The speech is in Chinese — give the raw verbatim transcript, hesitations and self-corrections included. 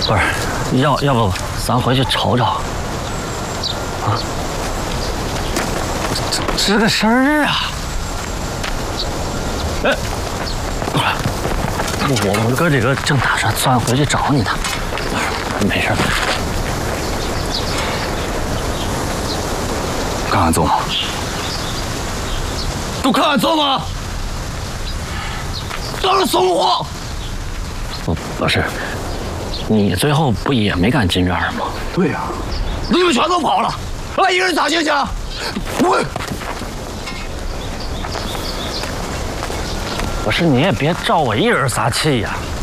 不是，要要不咱回去瞅瞅啊？这个事儿啊，哎，我们哥这个正打算算回去找你呢，没事。 看看奏吗？ 都看看奏吗？当然怂我。不不是，你最后不也没敢进院吗？ 对呀、啊， 你们全都跑了，俺一个人咋进去啊？不会。不是，你也别照我一人撒气呀、啊。